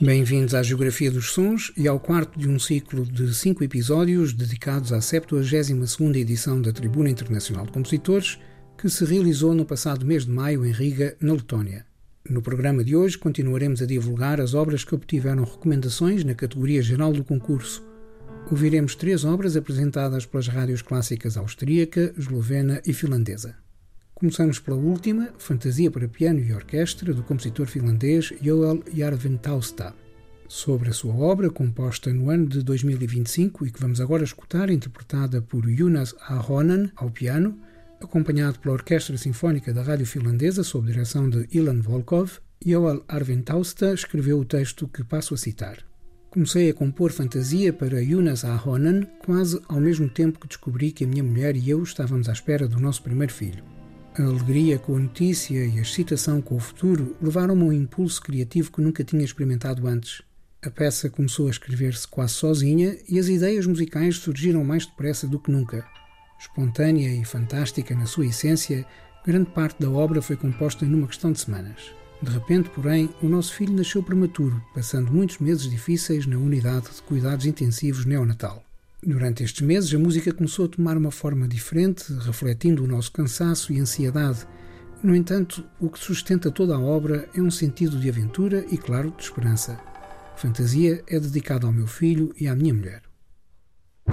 Bem-vindos à Geografia dos Sons e ao quarto de um ciclo de 5 episódios dedicados à 72ª edição da Tribuna Internacional de Compositores, que se realizou no passado mês de maio em Riga, na Letónia. No programa de hoje continuaremos a divulgar as obras que obtiveram recomendações na categoria geral do concurso. Ouviremos 3 obras apresentadas pelas rádios clássicas austríaca, eslovena e finlandesa. Começamos pela última, Fantasia para piano e orquestra, do compositor finlandês Joel Järventausta. Sobre a sua obra, composta no ano de 2025 e que vamos agora escutar, interpretada por Jonas Ahonen ao piano, acompanhado pela Orquestra Sinfónica da Rádio Finlandesa, sob direção de Ilan Volkov, Joel Järventausta escreveu o texto que passo a citar. Comecei a compor Fantasia para Jonas Ahonen quase ao mesmo tempo que descobri que a minha mulher e eu estávamos à espera do nosso primeiro filho. A alegria com a notícia e a excitação com o futuro levaram-me a um impulso criativo que nunca tinha experimentado antes. A peça começou a escrever-se quase sozinha e as ideias musicais surgiram mais depressa do que nunca. Espontânea e fantástica na sua essência, grande parte da obra foi composta numa questão de semanas. De repente, porém, o nosso filho nasceu prematuro, passando muitos meses difíceis na unidade de cuidados intensivos neonatal. Durante estes meses, a música começou a tomar uma forma diferente, refletindo o nosso cansaço e ansiedade. No entanto, o que sustenta toda a obra é um sentido de aventura e, claro, de esperança. Fantasia é dedicada ao meu filho e à minha mulher.